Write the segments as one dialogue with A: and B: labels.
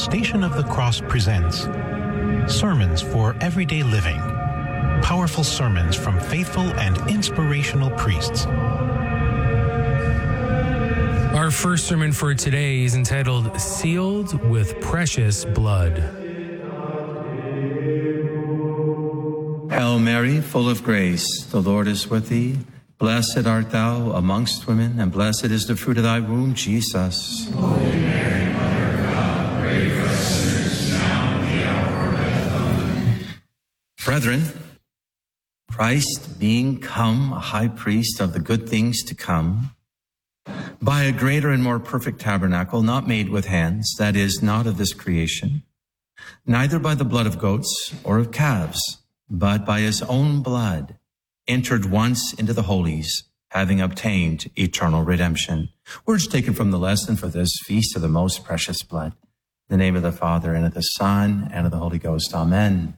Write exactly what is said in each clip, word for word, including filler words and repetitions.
A: Station of the Cross presents Sermons for Everyday Living. Powerful sermons from faithful and inspirational priests.
B: Our first sermon for today is entitled Sealed with Precious Blood.
C: Hail Mary, full of grace, the Lord is with thee. Blessed art thou amongst women, and blessed is the fruit of thy womb, Jesus.
D: Holy Mary, Mother of God, pray for us sinners now and at the hour of our death. Amen.
C: Brethren, Christ being come a high priest of the good things to come, by a greater and more perfect tabernacle, not made with hands, that is, not of this creation, neither by the blood of goats or of calves, but by his own blood, entered once into the holies, having obtained eternal redemption. Words taken from the lesson for this feast of the most precious blood. In the name of the Father, and of the Son, and of the Holy Ghost. Amen.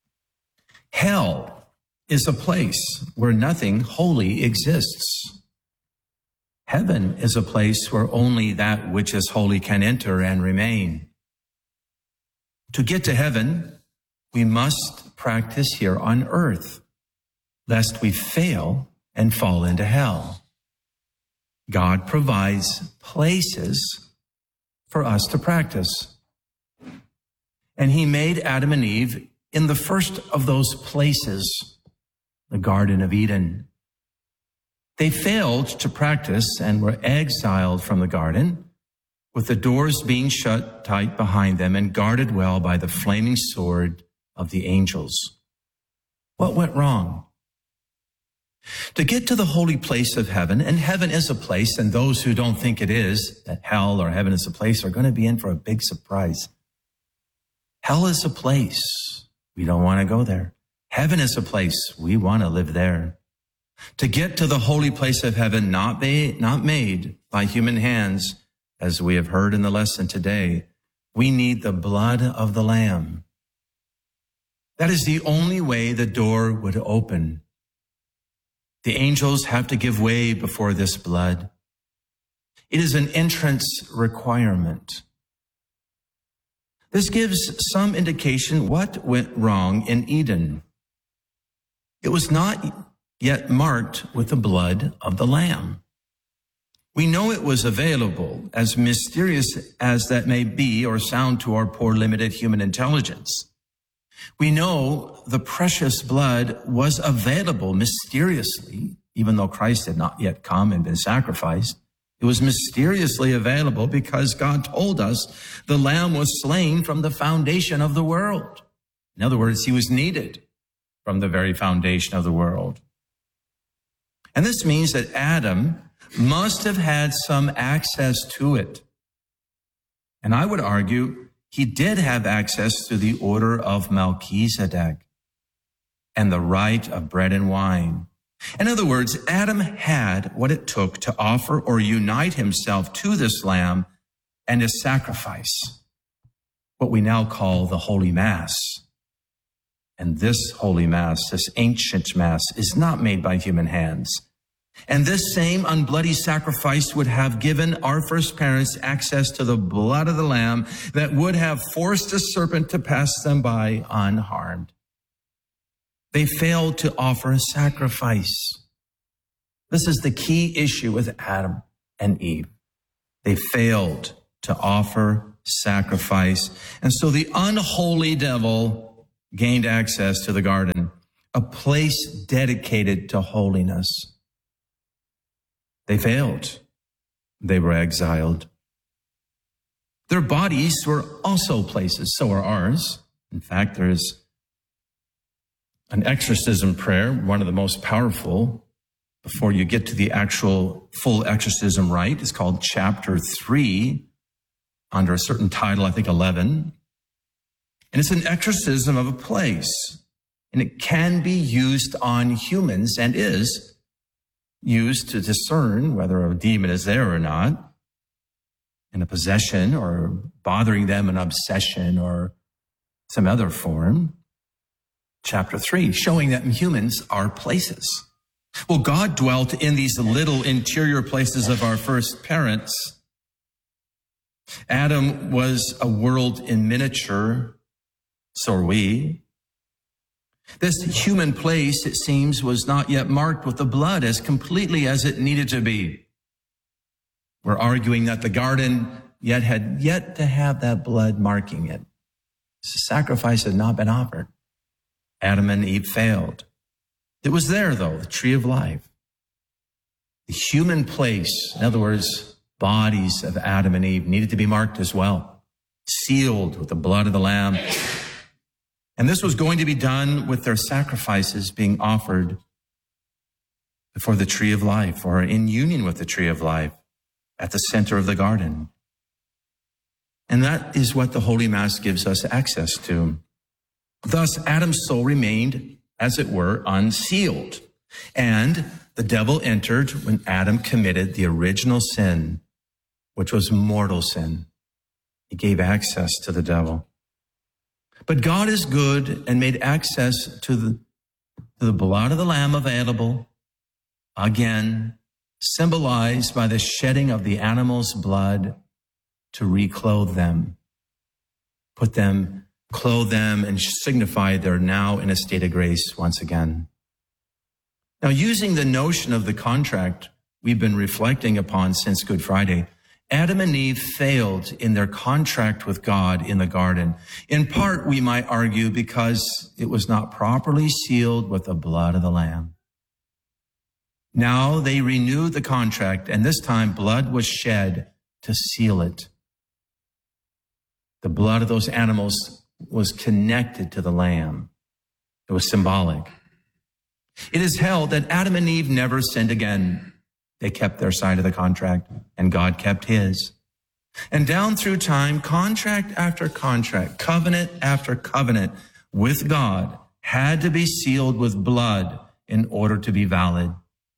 C: Hell is a place where nothing holy exists. Heaven is a place where only that which is holy can enter and remain. To get to heaven, we must practice here on earth, lest we fail and fall into hell. God provides places for us to practice. And he made Adam and Eve in the first of those places, the Garden of Eden. They failed to practice and were exiled from the garden, with the doors being shut tight behind them and guarded well by the flaming sword of the angels. What went wrong? To get to the holy place of heaven, and heaven is a place, and those who don't think it is, that hell or heaven is a place, are going to be in for a big surprise. Hell is a place. We don't want to go there. Heaven is a place. We want to live there. To get to the holy place of heaven, not, be, not made by human hands, as we have heard in the lesson today, we need the blood of the Lamb. That is the only way the door would open. The angels have to give way before this blood. It is an entrance requirement. This gives some indication what went wrong in Eden. It was not yet marked with the blood of the Lamb. We know it was available, as mysterious as that may be or sound to our poor limited human intelligence. We know the precious blood was available mysteriously, even though Christ had not yet come and been sacrificed. It was mysteriously available because God told us the Lamb was slain from the foundation of the world. In other words, he was needed from the very foundation of the world. And this means that Adam must have had some access to it. And I would argue he did have access to the order of Melchizedek and the rite of bread and wine. In other words, Adam had what it took to offer or unite himself to this lamb and his sacrifice, what we now call the Holy Mass. And this Holy Mass, this ancient Mass, is not made by human hands. And this same unbloody sacrifice would have given our first parents access to the blood of the Lamb that would have forced a serpent to pass them by unharmed. They failed to offer a sacrifice. This is the key issue with Adam and Eve. They failed to offer sacrifice. And so the unholy devil gained access to the garden, a place dedicated to holiness. They failed. They were exiled. Their bodies were also places. So are ours. In fact, there's an exorcism prayer, one of the most powerful, before you get to the actual full exorcism rite. It's called chapter three, under a certain title, I think eleven. And it's an exorcism of a place. And it can be used on humans, and is used to discern whether a demon is there or not, in a possession or bothering them, an obsession or some other form. Chapter three, showing that humans are places. Well, God dwelt in these little interior places of our first parents. Adam was a world in miniature, so are we. This human place, it seems, was not yet marked with the blood as completely as it needed to be. We're arguing that the garden yet had yet to have that blood marking it. The sacrifice had not been offered. Adam and Eve failed. It was there, though, the tree of life. The human place, in other words, bodies of Adam and Eve, needed to be marked as well, sealed with the blood of the Lamb. And this was going to be done with their sacrifices being offered before the tree of life, or in union with the tree of life at the center of the garden. And that is what the Holy Mass gives us access to. Thus, Adam's soul remained, as it were, unsealed. And the devil entered when Adam committed the original sin, which was mortal sin. He gave access to the devil. But God is good and made access to the, to the blood of the Lamb available, again, symbolized by the shedding of the animal's blood to reclothe them, put them, clothe them, and signify they're now in a state of grace once again. Now, using the notion of the contract we've been reflecting upon since Good Friday, Adam and Eve failed in their contract with God in the garden. In part, we might argue, because it was not properly sealed with the blood of the Lamb. Now they renewed the contract, and this time blood was shed to seal it. The blood of those animals was connected to the Lamb. It was symbolic. It is held that Adam and Eve never sinned again. They kept their side of the contract, and God kept his. And down through time, contract after contract, covenant after covenant with God had to be sealed with blood in order to be valid.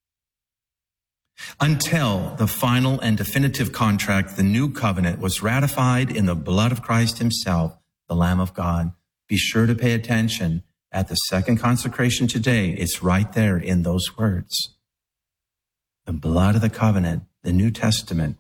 C: Until the final and definitive contract, the new covenant, was ratified in the blood of Christ himself, the Lamb of God. Be sure to pay attention at the second consecration today. It's right there in those words. The blood of the covenant, the New Testament.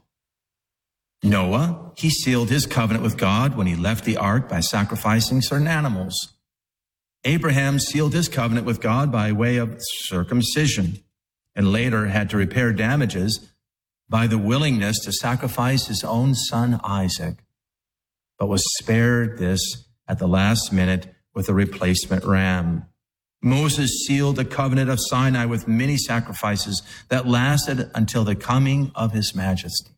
C: Noah, he sealed his covenant with God when he left the ark by sacrificing certain animals. Abraham sealed his covenant with God by way of circumcision, and later had to repair damages by the willingness to sacrifice his own son Isaac, but was spared this at the last minute with a replacement ram. Moses sealed the covenant of Sinai with many sacrifices that lasted until the coming of his majesty.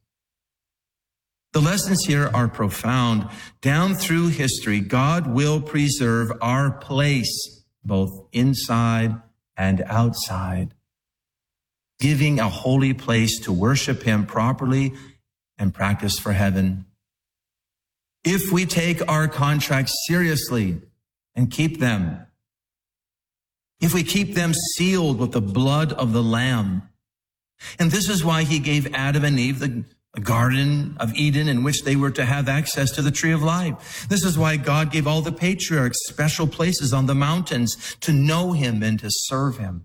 C: The lessons here are profound. Down through history, God will preserve our place, both inside and outside, giving a holy place to worship him properly and practice for heaven. If we take our contracts seriously and keep them, if we keep them sealed with the blood of the Lamb. And this is why he gave Adam and Eve the Garden of Eden in which they were to have access to the tree of life. This is why God gave all the patriarchs special places on the mountains to know him and to serve him.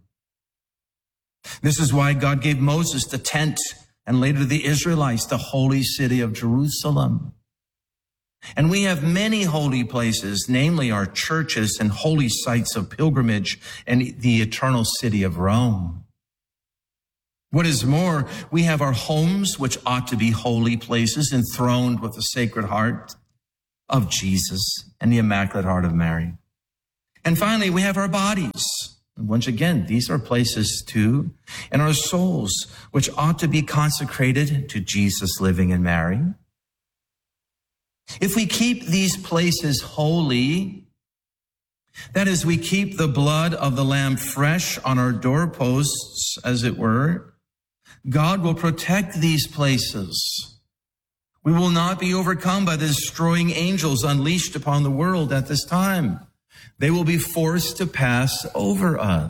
C: This is why God gave Moses the tent and later the Israelites the holy city of Jerusalem. And we have many holy places, namely our churches and holy sites of pilgrimage and the eternal city of Rome. What is more, we have our homes, which ought to be holy places, enthroned with the Sacred Heart of Jesus and the Immaculate Heart of Mary. And finally, we have our bodies. Once again, these are places too, and our souls, which ought to be consecrated to Jesus living in Mary. If we keep these places holy, that is, we keep the blood of the Lamb fresh on our doorposts, as it were, God will protect these places. We will not be overcome by the destroying angels unleashed upon the world at this time. They will be forced to pass over us.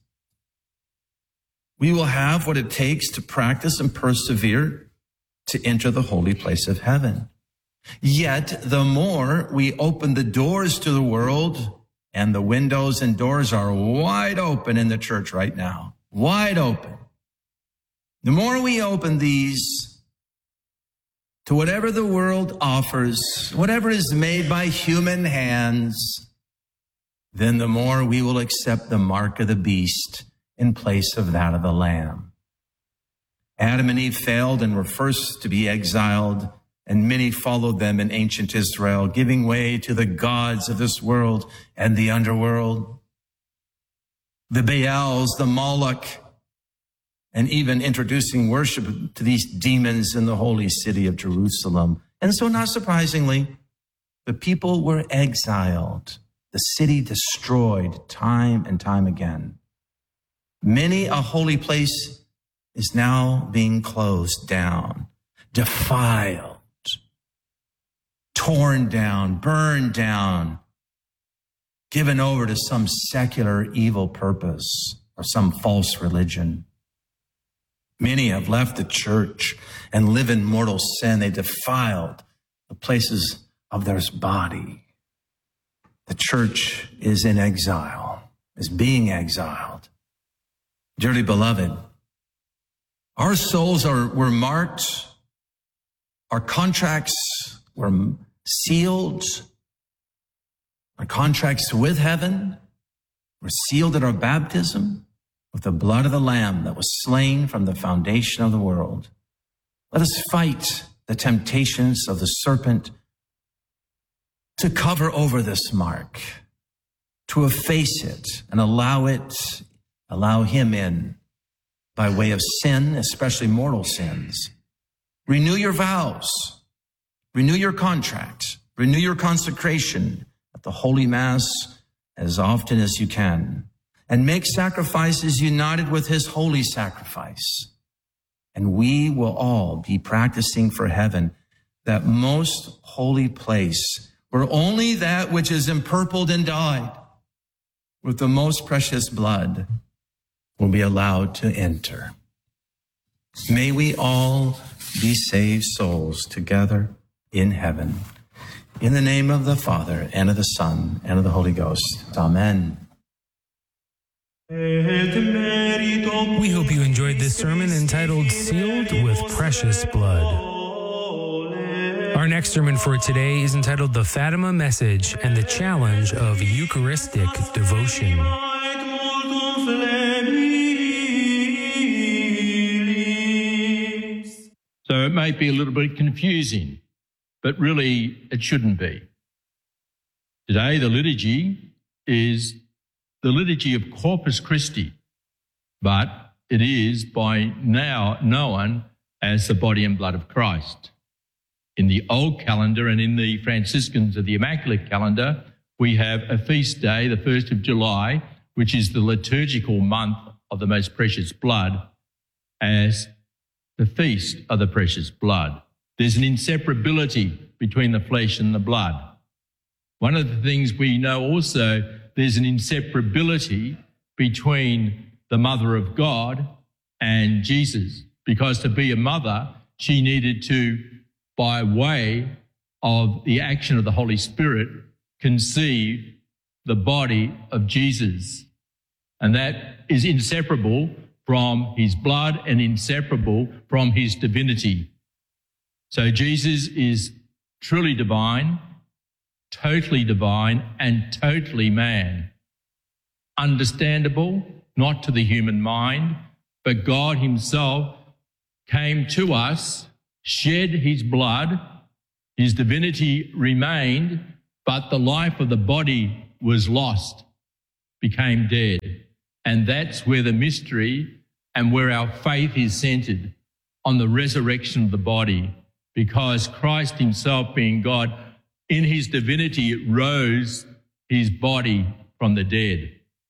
C: We will have what it takes to practice and persevere to enter the holy place of heaven. Yet, the more we open the doors to the world, and the windows and doors are wide open in the church right now, wide open. The more we open these, to whatever the world offers, whatever is made by human hands, then the more we will accept the mark of the beast in place of that of the Lamb. Adam and Eve failed and were first to be exiled, and many followed them in ancient Israel, giving way to the gods of this world and the underworld, the Baals, the Moloch, and even introducing worship to these demons in the holy city of Jerusalem. And so, not surprisingly, the people were exiled, the city destroyed time and time again. Many a holy place is now being closed down, defiled, torn down, burned down, given over to some secular evil purpose or some false religion. Many have left the church and live in mortal sin. They defiled the places of their body. The church is in exile, is being exiled. Dearly beloved, our souls are were marked, our contracts were sealed, our contracts with heaven were sealed at our baptism with the blood of the Lamb that was slain from the foundation of the world. Let us fight the temptations of the serpent to cover over this mark, to efface it and allow it, allow him in by way of sin, especially mortal sins. Renew your vows, renew your contract, renew your consecration at the Holy Mass as often as you can, and make sacrifices united with his holy sacrifice. And we will all be practicing for heaven that most holy place where only that which is empurpled and dyed with the most precious blood will be allowed to enter. May we all be saved souls together in heaven. In the name of the Father, and of the Son, and of the Holy Ghost. Amen.
B: We hope you enjoyed this sermon entitled Sealed with Precious Blood. Our next sermon for today is entitled The Fatima Message and the Challenge of Eucharistic Devotion.
E: So it may be a little bit confusing, but really it shouldn't be. Today the liturgy is the liturgy of Corpus Christi, but it is by now known as the body and blood of Christ. In the old calendar and in the Franciscans of the Immaculate calendar, we have a feast day, the first of July, which is the liturgical month of the most precious blood, as the feast of the precious blood. There's an inseparability between the flesh and the blood. One of the things we know also, there's an inseparability between the Mother of God and Jesus, because to be a mother, she needed to, by way of the action of the Holy Spirit, conceive the body of Jesus. And that is inseparable from his blood and inseparable from his divinity. So Jesus is truly divine, totally divine, and totally man. Understandable, not to the human mind, but God himself came to us, shed his blood, his divinity remained, but the life of the body was lost, became dead. And that's where the mystery and where our faith is centered, on the resurrection of the body, because Christ himself, being God, in his divinity rose his body from the dead.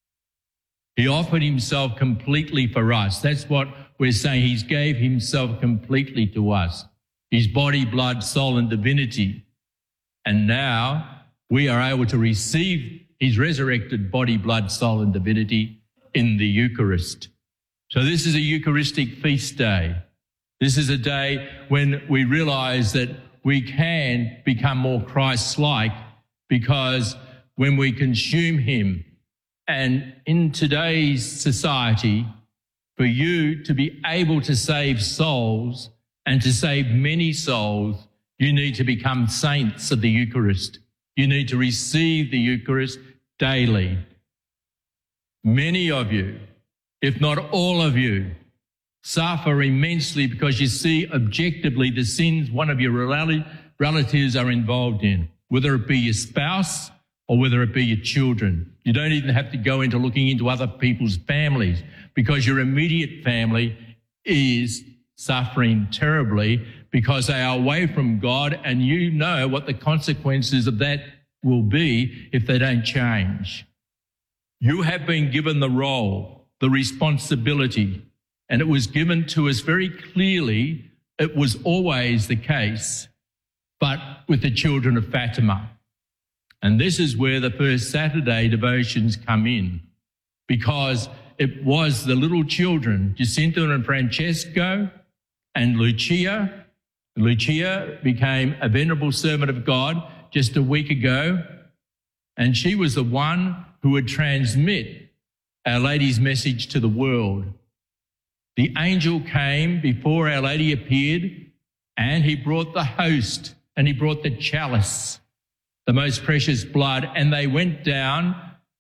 E: He offered himself completely for us. That's what we're saying. He gave himself completely to us, his body, blood, soul, and divinity. And now we are able to receive his resurrected body, blood, soul, and divinity in the Eucharist. So this is a Eucharistic feast day. This is a day when we realize that we can become more Christ-like, because when we consume him, and in today's society, for you to be able to save souls, And to save many souls, you need to become saints of the Eucharist. You need to receive the Eucharist daily. Many of you, if not all of you, suffer immensely because you see objectively the sins one of your relatives are involved in, whether it be your spouse or whether it be your children. You don't even have to go into looking into other people's families because your immediate family is suffering terribly because they are away from God, and you know what the consequences of that will be if they don't change. You have been given the role, the responsibility, and it was given to us very clearly. It was always the case, but with the children of Fatima. And this is where the first Saturday devotions come in, because it was the little children, Jacinta and Francesco and Lucia. Lucia became a venerable servant of God just a week ago, and she was the one who would transmit Our Lady's message to the world. The angel came before Our Lady appeared, and he brought the host, and he brought the chalice, the most precious blood, and they went down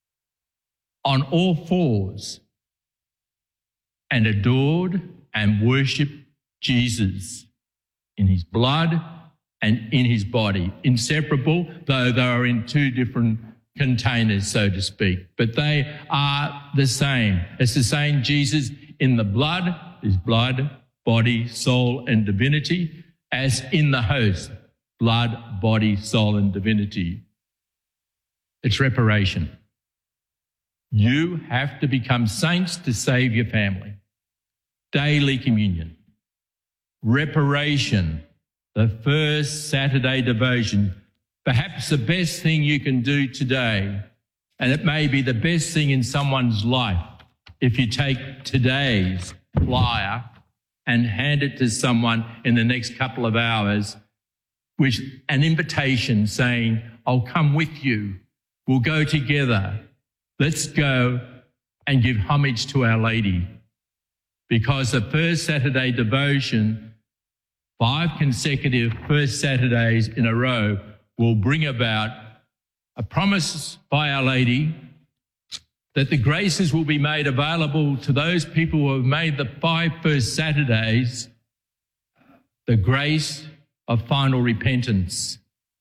E: on all fours and adored and worshipped Jesus in his blood and in his body, inseparable, though they are in two different containers, so to speak, but they are the same. It's the same Jesus in the blood, his blood, body, soul, and divinity, as in the host, blood, body, soul, and divinity. It's reparation. You have to become saints to save your family. Daily communion. Reparation, the first Saturday devotion, perhaps the best thing you can do today, and it may be the best thing in someone's life if you take today's flyer and hand it to someone in the next couple of hours with an invitation saying, I'll come with you. We'll go together. Let's go and give homage to Our Lady. Because the first Saturday devotion, five consecutive first Saturdays in a row, will bring about a promise by Our Lady that the graces will be made available to those people who have made the five first Saturdays, the grace of final repentance.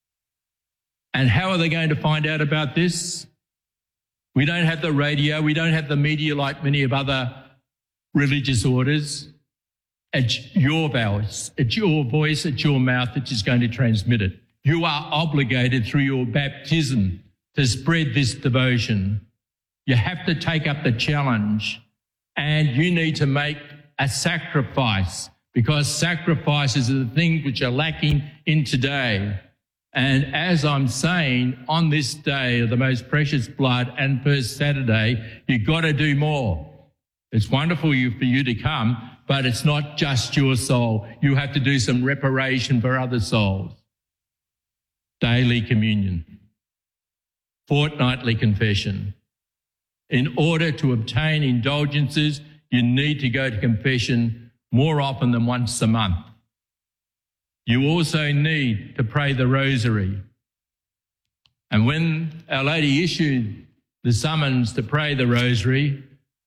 E: And how are they going to find out about this? We don't have the radio, we don't have the media like many of other religious orders. It's your voice, it's your voice, it's your mouth that is going to transmit it. You are obligated through your baptism to spread this devotion. You have to take up the challenge, and you need to make a sacrifice, because sacrifices are the things which are lacking in today. And as I'm saying, on this day of the most precious blood and first Saturday, you've got to do more. It's wonderful for you to come, but it's not just your soul. You have to do some reparation for other souls. Daily communion, fortnightly confession. In order to obtain indulgences, you need to go to confession more often than once a month. You also need to pray the rosary. And when Our Lady issued the summons to pray the rosary,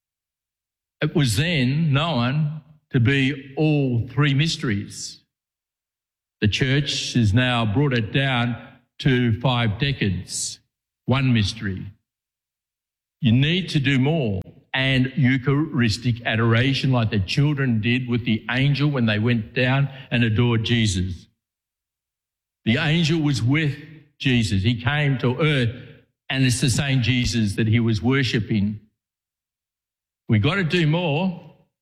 E: it was then known to be all three mysteries. The Church has now brought it down to five decades, one mystery. You need to do more, and Eucharistic adoration like the children did with the angel when they went down and adored Jesus. The angel was with Jesus. He came to earth, and it's the same Jesus that he was worshipping. We've got to do more.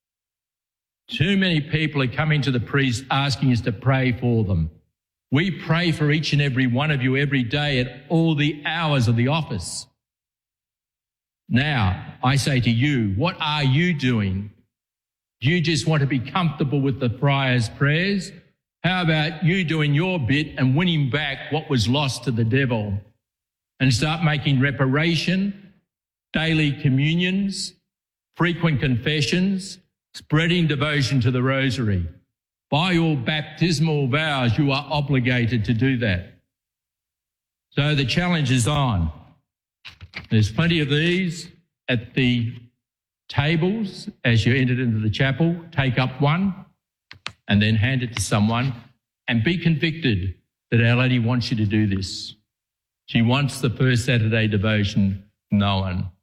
E: Too many people are coming to the priest asking us to pray for them. We pray for each and every one of you every day at all the hours of the office. Now, I say to you, what are you doing? Do you just want to be comfortable with the friar's prayers? How about you doing your bit and winning back what was lost to the devil, and start making reparation, daily communions, frequent confessions, spreading devotion to the rosary. By your baptismal vows, you are obligated to do that. So the challenge is on. There's plenty of these at the tables as you entered into the chapel. Take up one and then hand it to someone and be convicted that Our Lady wants you to do this. She wants the first Saturday devotion known.